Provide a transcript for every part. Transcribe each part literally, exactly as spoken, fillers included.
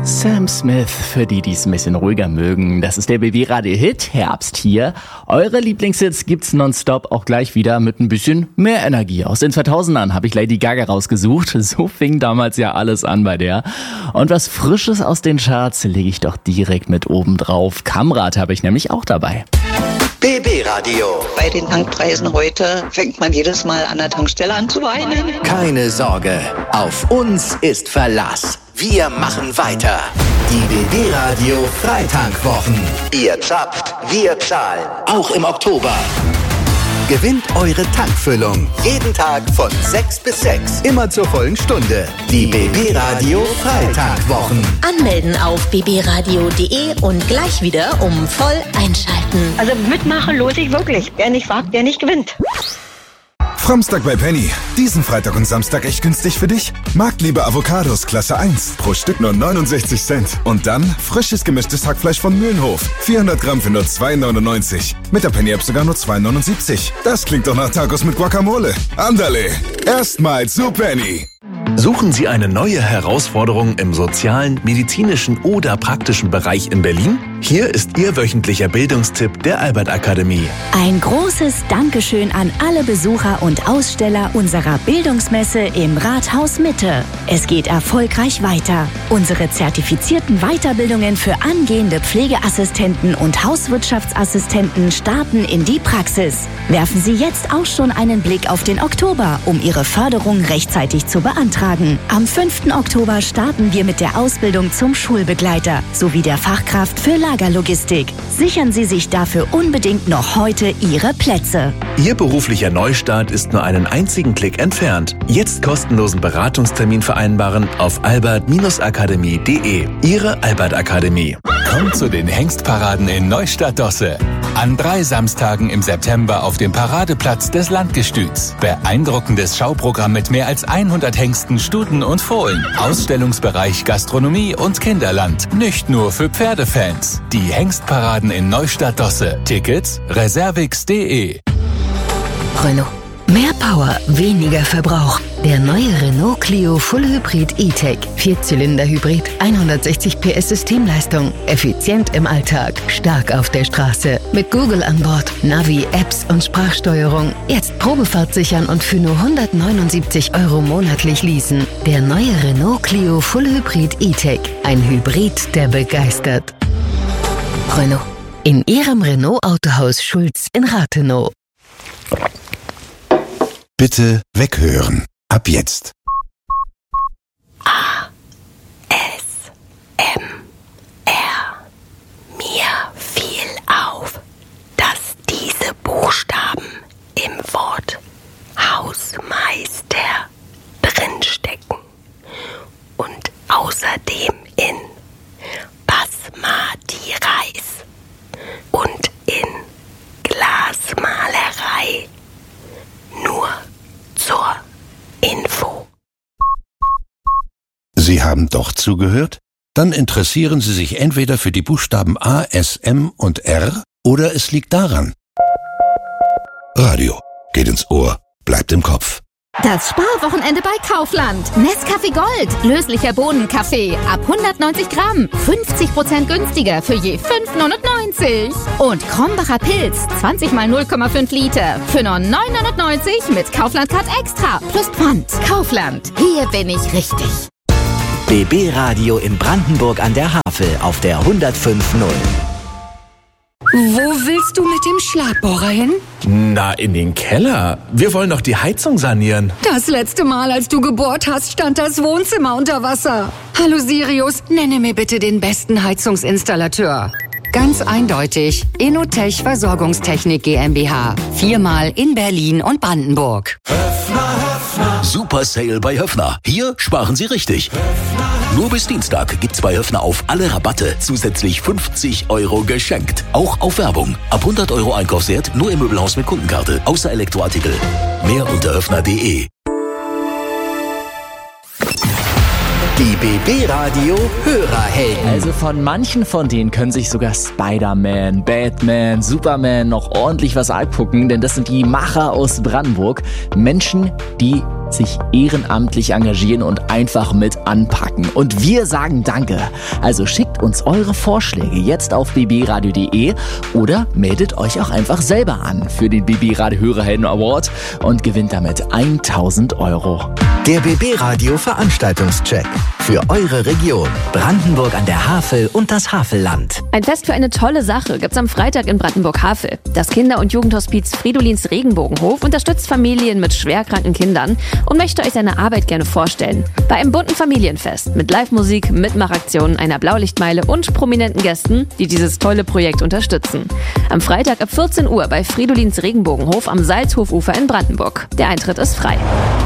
Sam Smith, für die, die es ein bisschen ruhiger mögen. Das ist der B B-Radio-Hit Herbst hier. Eure Lieblingshits gibt's nonstop auch gleich wieder mit ein bisschen mehr Energie. Aus den zweitausendern habe ich Lady Gaga rausgesucht. So fing damals ja alles an bei der. Und was Frisches aus den Charts lege ich doch direkt mit oben drauf. Kamrat habe ich nämlich auch dabei. B B-Radio. Bei den Tankpreisen heute fängt man jedes Mal an der Tankstelle an zu weinen. Keine Sorge, auf uns ist Verlass. Wir machen weiter. Die B B-Radio Freitankwwochen. Ihr zapft, wir zahlen. Auch im Oktober. Gewinnt eure Tankfüllung. Jeden Tag von sechs bis sechs. Immer zur vollen Stunde. Die B B-Radio Freitankwwochen. Anmelden auf b b radio punkt d e und gleich wieder um voll einschalten. Also mitmachen lohnt sich wirklich. Wer nicht wagt, der nicht gewinnt. Framstag bei Penny. Diesen Freitag und Samstag echt günstig für dich? Marktliebe Avocados Klasse eins. Pro Stück nur neunundsechzig Cent. Und dann frisches gemischtes Hackfleisch von Mühlenhof. vierhundert Gramm für nur zwei neunundneunzig. Mit der Penny-App sogar nur zwei neunundsiebzig. Das klingt doch nach Tacos mit Guacamole. Andale. Erstmal zu Penny. Suchen Sie eine neue Herausforderung im sozialen, medizinischen oder praktischen Bereich in Berlin? Hier ist Ihr wöchentlicher Bildungstipp der Albert Akademie. Ein großes Dankeschön an alle Besucher und Aussteller unserer Bildungsmesse im Rathaus Mitte. Es geht erfolgreich weiter. Unsere zertifizierten Weiterbildungen für angehende Pflegeassistenten und Hauswirtschaftsassistenten starten in die Praxis. Werfen Sie jetzt auch schon einen Blick auf den Oktober, um Ihre Förderung rechtzeitig zu beantragen. Am fünften Oktober starten wir mit der Ausbildung zum Schulbegleiter sowie der Fachkraft für Lagerlogistik. Sichern Sie sich dafür unbedingt noch heute Ihre Plätze. Ihr beruflicher Neustart ist nur einen einzigen Klick entfernt. Jetzt kostenlosen Beratungstermin vereinbaren auf albert akademie punkt d e. Ihre Albert Akademie. Kommt zu den Hengstparaden in Neustadt-Dosse. An drei Samstagen im September auf dem Paradeplatz des Landgestüts. Beeindruckendes Schauprogramm mit mehr als hundert Hengsten, Stuten und Fohlen. Ausstellungsbereich Gastronomie und Kinderland. Nicht nur für Pferdefans. Die Hengstparaden in Neustadt-Dosse. Tickets reservix punkt d e. Renault. Mehr Power, weniger Verbrauch. Der neue Renault Clio Full Hybrid E-Tech. Vierzylinder-Hybrid, hundertsechzig P S Systemleistung. Effizient im Alltag, stark auf der Straße. Mit Google an Bord, Navi, Apps und Sprachsteuerung. Jetzt Probefahrt sichern und für nur hundertneunundsiebzig Euro monatlich leasen. Der neue Renault Clio Full Hybrid E-Tech. Ein Hybrid, der begeistert. Renault. In Ihrem Renault-Autohaus Schulz in Rathenow. Bitte weghören. Ab jetzt. A. S. M. R. Mir fiel auf, dass diese Buchstaben im Wort Hausmeister drinstecken und außerdem in Basmati-Reis und in Glasmalerei. Nur zur Info. Sie haben doch zugehört? Dann interessieren Sie sich entweder für die Buchstaben A, S, M und R oder es liegt daran. Radio geht ins Ohr, bleibt im Kopf. Das Sparwochenende bei Kaufland. Nescafé Gold. Löslicher Bohnenkaffee. Ab hundertneunzig Gramm. fünfzig Prozent günstiger für je fünf neunundneunzig. Und Krombacher Pilz. zwanzig mal null Komma fünf Liter. Für nur neun neunundneunzig mit Kaufland Card Extra. Plus Pfand. Kaufland. Hier bin ich richtig. B B-Radio in Brandenburg an der Havel auf der hundertfünf Komma null. Wo willst du mit dem Schlagbohrer hin? Na, in den Keller. Wir wollen doch die Heizung sanieren. Das letzte Mal, als du gebohrt hast, stand das Wohnzimmer unter Wasser. Hallo Sirius, nenne mir bitte den besten Heizungsinstallateur. Ganz eindeutig, Inotech Versorgungstechnik GmbH. Viermal in Berlin und Brandenburg. Höffner, Höffner. Super Sale bei Höffner. Hier sparen Sie richtig. Höffner. Nur bis Dienstag gibt's bei Höffner auf alle Rabatte zusätzlich fünfzig Euro geschenkt. Auch auf Werbung. Ab hundert Euro Einkaufswert nur im Möbelhaus mit Kundenkarte. Außer Elektroartikel. Mehr unter höffner punkt de. Die B B-Radio Hörerhelden. Also von manchen von denen können sich sogar Spider-Man, Batman, Superman noch ordentlich was abgucken, denn das sind die Macher aus Brandenburg. Menschen, die sich ehrenamtlich engagieren und einfach mit anpacken. Und wir sagen Danke. Also schickt uns eure Vorschläge jetzt auf b b radio punkt d e oder meldet euch auch einfach selber an für den B B Radio Hörerhelden Award und gewinnt damit tausend Euro. Der B B Radio Veranstaltungscheck für eure Region. Brandenburg an der Havel und das Havelland. Ein Fest für eine tolle Sache gibt's am Freitag in Brandenburg-Havel. Das Kinder- und Jugendhospiz Fridolins Regenbogenhof unterstützt Familien mit schwerkranken Kindern und möchte euch seine Arbeit gerne vorstellen. Bei einem bunten Familienfest mit Live-Musik, Mitmachaktionen, einer Blaulichtmeile und prominenten Gästen, die dieses tolle Projekt unterstützen. Am Freitag ab vierzehn Uhr bei Fridolins Regenbogenhof am Salzhofufer in Brandenburg. Der Eintritt ist frei.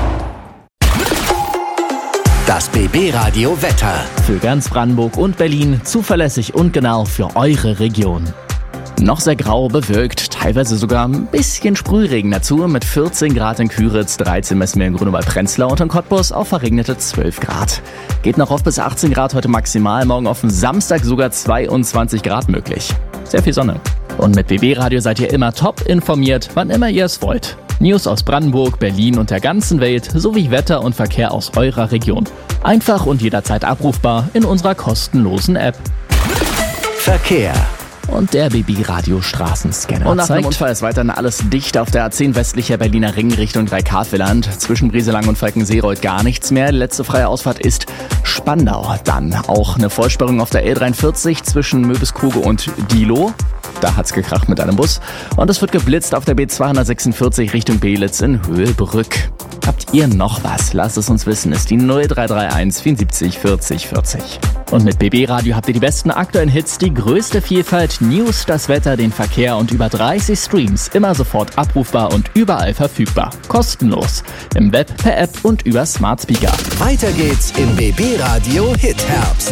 Das B B Radio Wetter. Für ganz Brandenburg und Berlin zuverlässig und genau für eure Region. Noch sehr grau, bewölkt, teilweise sogar ein bisschen Sprühregen dazu mit vierzehn Grad in Küritz, dreizehn messen wir in Grunewald-Prenzlau und in Cottbus auf verregnete zwölf Grad. Geht noch auf bis achtzehn Grad heute maximal, morgen auf den Samstag sogar zweiundzwanzig Grad möglich. Sehr viel Sonne. Und mit B B Radio seid ihr immer top informiert, wann immer ihr es wollt. News aus Brandenburg, Berlin und der ganzen Welt sowie Wetter und Verkehr aus eurer Region. Einfach und jederzeit abrufbar in unserer kostenlosen App. Verkehr. Und der B B Radio Straßenscanner. Und nach dem Unfall ist weiterhin alles dicht auf der A zehn westlicher Berliner Ring Richtung Dreikarfeland. Zwischen Brieselang und Falkensee-Reuth gar nichts mehr. Die letzte freie Ausfahrt ist Spandau. Dann auch eine Vollsperrung auf der L dreiundvierzig zwischen Möbiskruge und Diehlo. Da hat's gekracht mit einem Bus. Und es wird geblitzt auf der B zweihundertsechsundvierzig Richtung Belitz in Höhlbrück. Habt ihr noch was? Lasst es uns wissen. Ist die null drei drei eins vierundsiebzig vierzig vierzig. Und mit B B Radio habt ihr die besten aktuellen Hits, die größte Vielfalt, News, das Wetter, den Verkehr und über dreißig Streams. Immer sofort abrufbar und überall verfügbar. Kostenlos. Im Web, per App und über Smart Speaker. Weiter geht's im B B Radio Hit Herbst.